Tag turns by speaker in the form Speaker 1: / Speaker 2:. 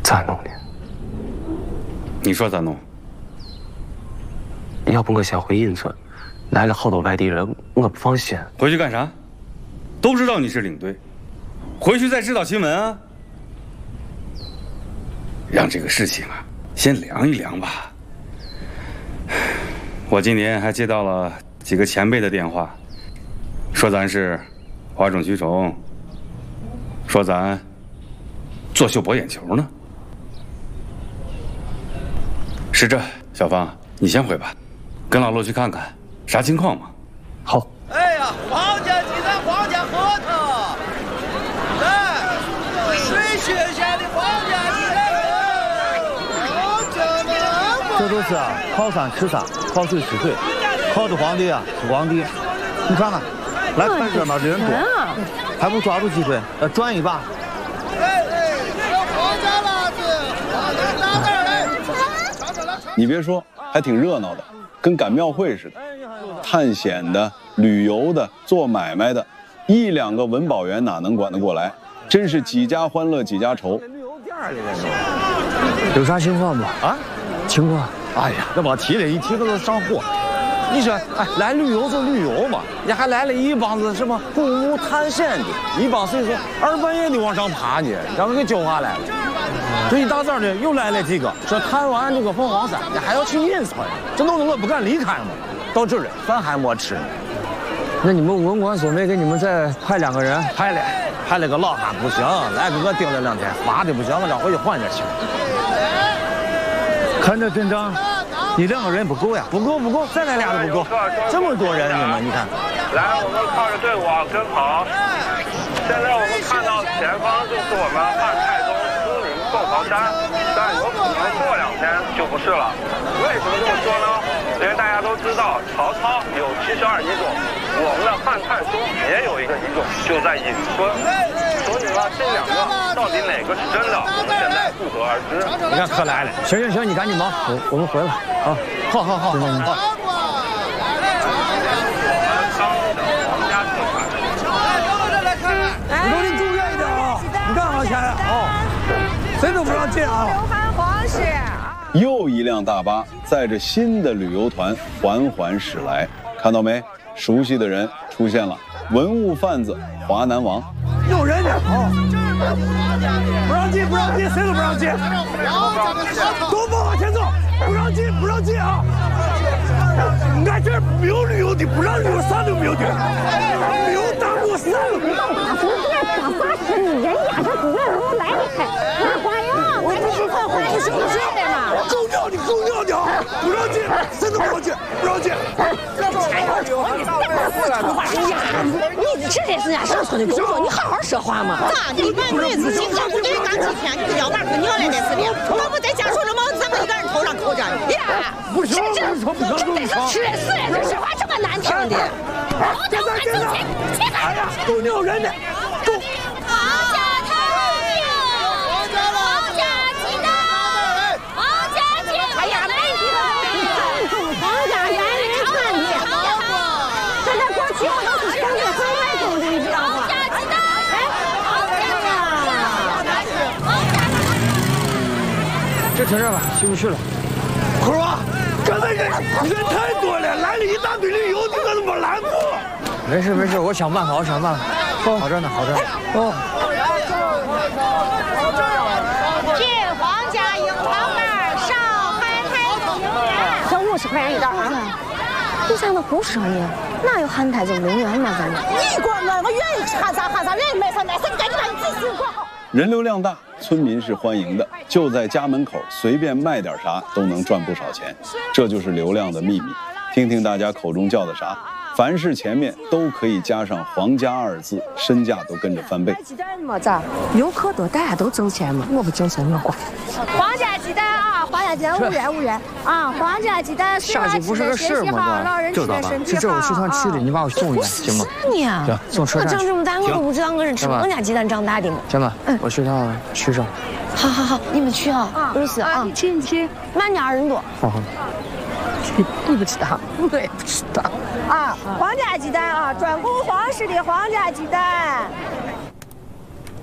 Speaker 1: 咋弄呢？
Speaker 2: 你说咋弄？
Speaker 1: 要不我先回银村，来了好多外地人，我不放心。
Speaker 2: 回去干啥？都知道你是领队，回去再指导新闻啊。让这个事情啊，先凉一凉吧。我今年还接到了几个前辈的电话，说咱是哗众取宠，说咱作秀博眼球呢。是这，小芳，你先回吧，跟老陆去看看啥情况嘛。
Speaker 1: 好。
Speaker 3: 哎呀，皇家鸡蛋，皇家核桃，来，水学县的皇家鸡蛋。
Speaker 4: 这都是啊，靠山吃山，靠水吃水，靠着皇帝啊吃皇帝。你看看，来看热闹的人多，还不抓住机会转一把。
Speaker 3: 皇家辣子，皇家大袋儿。
Speaker 5: 你别说，还挺热闹的，跟赶庙会似的。探险的、旅游的、做买卖的，一两个文保员哪能管得过来？真是几家欢乐几家愁。
Speaker 4: 有啥情况不？啊？情况？哎呀，这别提了，一提可都上火。你说，哎，来旅游就旅游嘛，你还来了一帮子什么公务探险的，一帮岁数二半夜的往上爬呢，让我给揪下来了。这一大早的又来了几个，说看完这个凤凰山，还要去银川，这弄得我不敢离开嘛。到这儿了，饭还没吃呢。
Speaker 6: 那你们文管所没给你们再派2个人？
Speaker 4: 派了个老汉不行，来给我盯了2天，罚的不行，我让回去换点去。看这阵仗，你2个人不够呀，不够，再来俩都不够，这么多人呢，你看。
Speaker 7: 来，我们靠着队伍往跟跑。现在我们看到前方就是我们汉太宗思明凤凰山，但有可能过2天就不是了。为什么这么说呢？因为大家都知道曹操有72遗种，我们的汉太宗也有一个遗种，就在隐村。所以呢，这2个到底哪个是真的，我们现在不得而知。
Speaker 4: 你看可来了，
Speaker 6: 行，你赶紧忙，我们回来啊！好。
Speaker 4: 你都离住远一点啊！你干啥去啊？谁都不让进啊！
Speaker 8: 刘涵皇室。
Speaker 5: 又一辆大巴载着新的旅游团缓缓驶来，看到没？熟悉的人出现了，文物贩子华南王。
Speaker 4: 有人呢啊！不让进，谁都不让进！都往前走，不让进啊！俺这儿没有旅游的，不让旅游，啥都没有的，没有大漠啥都没有。
Speaker 8: 大法师，你人家这主人公来的还拿花样，我不是看花样是不是的嘛？
Speaker 4: 够尿的啊！不让进，谁都不让进。
Speaker 8: 你这才是人家生存的工作，你好好说话嘛！
Speaker 9: 咋的？俺女子警察部队刚几天，你不要把娘来的似的，我不在家说这帽子，咱们就在人头上扣着。
Speaker 8: 呀，
Speaker 4: 不行，
Speaker 8: 这吃的死人，这说话这么难听的。
Speaker 4: 哎呀，都尿人呢，都。
Speaker 6: 这停这吧，进不去了。
Speaker 4: 可是吧，刚才人太多了，来了一大堆旅游的，我都没拦过。
Speaker 6: 没事，我想办法。好着呢。哦。
Speaker 9: 这皇家樱桃干上海太宗园，
Speaker 8: 才50块钱一袋啊！你咋能胡说呢？哪有汉太宗陵园嘛？咱们
Speaker 9: 你管我愿意喊啥，愿意买啥，你赶紧把你自己管好。
Speaker 5: 人流量大，村民是欢迎的，就在家门口随便卖点啥都能赚不少钱，这就是流量的秘密。听听大家口中叫的啥？凡是前面都可以加上皇家2字，身价都跟着翻倍。
Speaker 8: 鸡蛋嘛咋？游客多，大家都挣钱嘛。我不挣钱，我管。皇家鸡蛋啊，皇家鸡蛋5元啊，皇家鸡蛋。
Speaker 6: 杀鸡不是个事吗？就这吧，是这我去趟去的，你把我送一下行吗？
Speaker 8: 你啊，
Speaker 6: 行，送车站。
Speaker 8: 我长这么大，我都不知道我是吃皇家鸡蛋长大的嘛。
Speaker 6: 行吧，我去趟区上。
Speaker 8: 好，你们去啊，露丝啊，你去，慢点人多。
Speaker 6: 好。
Speaker 8: 你不知道，我也不知道。
Speaker 9: 啊，皇家鸡蛋啊，专供皇室的皇家鸡蛋。